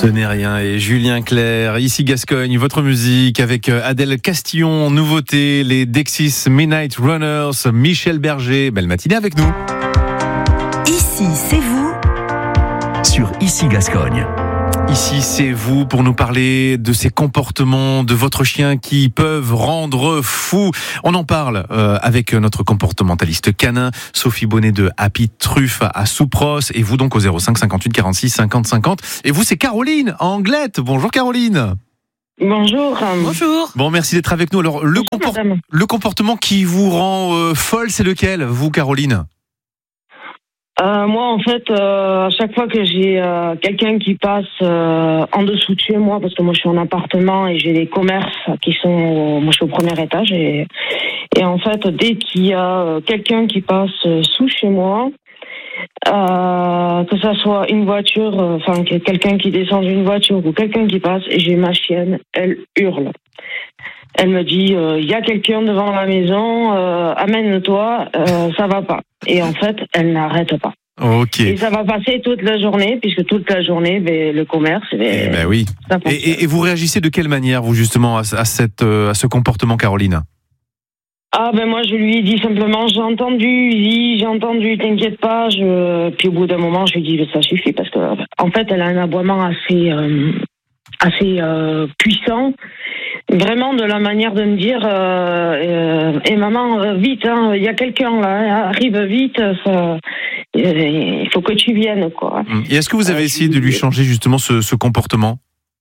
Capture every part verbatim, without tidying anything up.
Ce n'est rien et Julien Clerc, ici Gascogne, votre musique avec Adèle Castillon, nouveauté, les Dexys Midnight Runners, Michel Berger, belle matinée avec nous. Ici, c'est vous sur Ici Gascogne. Ici, c'est vous pour nous parler de ces comportements de votre chien qui peuvent rendre fou. On en parle euh, avec notre comportementaliste canin, Sophie Bonnet de Happy Truffe à Soupros. Et vous donc au zéro cinq cinquante-huit quarante-six cinquante cinquante. Et vous, c'est Caroline à Anglette. Bonjour Caroline. Bonjour. Bonjour. Bon, merci d'être avec nous. Alors, le, Bonjour, compor- le comportement qui vous rend euh, folle, c'est lequel, vous Caroline ? Euh, moi, en fait, euh, à chaque fois que j'ai euh, quelqu'un qui passe euh, en dessous de chez moi, parce que moi je suis en appartement et j'ai des commerces qui sont, au, moi je suis au premier étage, et, et en fait, dès qu'il y a euh, quelqu'un qui passe euh, sous chez moi, euh, que ça soit une voiture, enfin euh, quelqu'un qui descend d'une voiture ou quelqu'un qui passe, et j'ai ma chienne, elle hurle. Elle me dit, il euh, y a quelqu'un devant la maison, euh, amène-toi, euh, ça va pas. Et en fait, elle n'arrête pas. Ok. Et ça va passer toute la journée, puisque toute la journée, ben, le commerce... Ben, eh ben oui. Ça et, et, et vous réagissez de quelle manière, vous, justement, à, à, cette, à ce comportement, Caroline ? Ah ben moi, je lui ai dit simplement, j'ai entendu, oui, j'ai entendu, t'inquiète pas. Je... Puis au bout d'un moment, je lui ai dit, ça suffit, parce que en fait, elle a un aboiement assez, euh, assez euh, puissant. Vraiment de la manière de me dire euh, euh, et maman euh, vite il hein, y a quelqu'un là, arrive vite, ça, il faut que tu viennes quoi. Et est-ce que vous avez euh, essayé de lui changer justement ce, ce comportement ?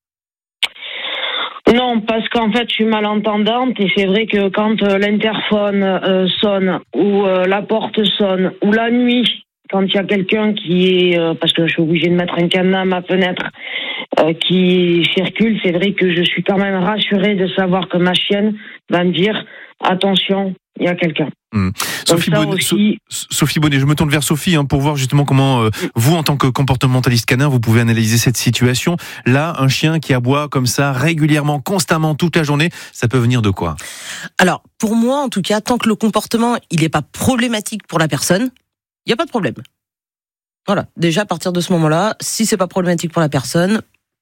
Non, parce qu'en fait je suis malentendante et c'est vrai que quand euh, l'interphone euh, sonne ou euh, la porte sonne ou la nuit, quand il y a quelqu'un qui est euh, parce que je suis obligée de mettre un cadenas à ma fenêtre euh, qui circule, c'est vrai que je suis quand même rassurée de savoir que ma chienne va me dire attention, il y a quelqu'un. Mmh. Sophie, Bonnet, aussi... so- Sophie Bonnet, je me tourne vers Sophie hein, pour voir justement comment euh, vous, en tant que comportementaliste canin, vous pouvez analyser cette situation. Là, un chien qui aboie comme ça régulièrement, constamment, toute la journée, ça peut venir de quoi ? Alors, pour moi, en tout cas, tant que le comportement il n'est pas problématique pour la personne, il n'y a pas de problème. Voilà, déjà à partir de ce moment-là, si c'est pas problématique pour la personne,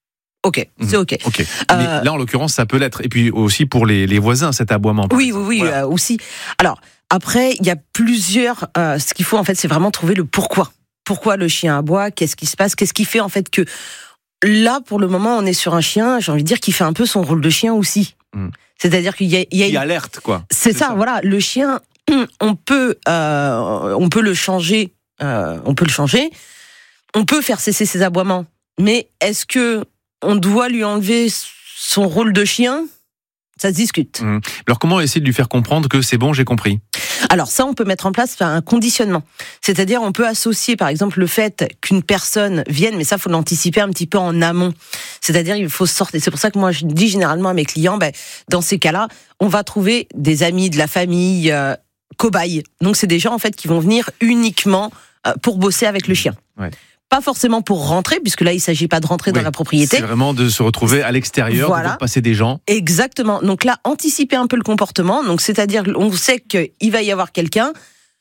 ok, c'est ok. Mmh, okay. Euh, Mais là, en l'occurrence, ça peut l'être. Et puis aussi pour les, les voisins, cet aboiement. Oui, exemple. oui, oui, voilà. euh, aussi. Alors, après, il y a plusieurs... Euh, ce qu'il faut, en fait, c'est vraiment trouver le pourquoi. Pourquoi le chien aboie ? Qu'est-ce qui se passe ? Qu'est-ce qui fait, en fait, que... Là, pour le moment, on est sur un chien, j'ai envie de dire, qui fait un peu son rôle de chien aussi. Mmh. C'est-à-dire qu'il y a... Il y a qui alerte, quoi. C'est, c'est ça, ça, voilà. Le chien, on peut, euh, on peut le changer... Euh, on peut le changer, on peut faire cesser ses aboiements, mais est-ce que on doit lui enlever son rôle de chien ? Ça se discute. Mmh. Alors comment essayer de lui faire comprendre que c'est bon, j'ai compris ? Alors ça, on peut mettre en place un conditionnement. C'est-à-dire, on peut associer, par exemple, le fait qu'une personne vienne, mais ça, faut l'anticiper un petit peu en amont. C'est-à-dire, il faut sortir. C'est pour ça que moi, je dis généralement à mes clients, ben, dans ces cas-là, on va trouver des amis, de la famille, euh, cobayes. Donc, c'est des gens, en fait, qui vont venir uniquement pour bosser avec le chien. Ouais. Pas forcément pour rentrer, puisque là, il ne s'agit pas de rentrer oui, dans la propriété. C'est vraiment de se retrouver à l'extérieur, voilà. De voir passer des gens. Exactement. Donc là, anticiper un peu le comportement. Donc, c'est-à-dire, on sait qu'il va y avoir quelqu'un.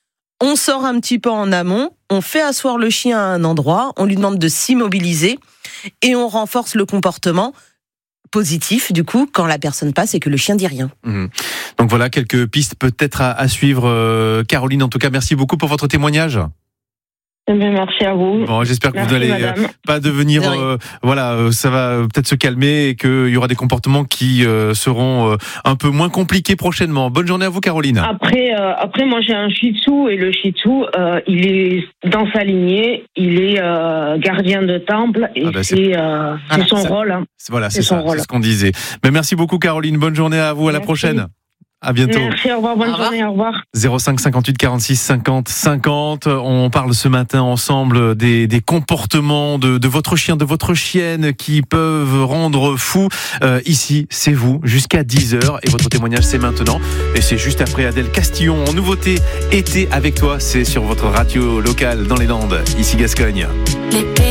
On sort un petit peu en amont. On fait asseoir le chien à un endroit. On lui demande de s'immobiliser. Et on renforce le comportement positif, du coup, quand la personne passe et que le chien dit rien. Mmh. Donc voilà, quelques pistes peut-être à, à suivre. Euh, Caroline, en tout cas, merci beaucoup pour votre témoignage. Merci à vous. Bon, j'espère que Merci, vous n'allez madame. pas devenir, euh, voilà, euh, ça va peut-être se calmer et qu'il y aura des comportements qui euh, seront euh, un peu moins compliqués prochainement. Bonne journée à vous, Caroline. Après, euh, après, moi j'ai un Shih Tzu et le Shih Tzu, euh, il est dans sa lignée, il est euh, gardien de temple et ah bah c'est, c'est, euh, c'est son ça, rôle. Hein. Voilà, c'est, c'est ça, son rôle. C'est ce qu'on disait. Mais merci beaucoup, Caroline. Bonne journée à vous. À Merci. La prochaine. À bientôt. Merci, au revoir, bonne au revoir. journée, au revoir. zéro cinq cinquante-huit quarante-six cinquante cinquante. On parle ce matin ensemble des, des comportements de, de votre chien, de votre chienne qui peuvent rendre fou. Euh, ici, c'est vous, jusqu'à dix heures. Et votre témoignage, c'est maintenant. Et c'est juste après Adèle Castillon en nouveauté. Été avec toi, c'est sur votre radio locale dans les Landes. Ici Gascogne.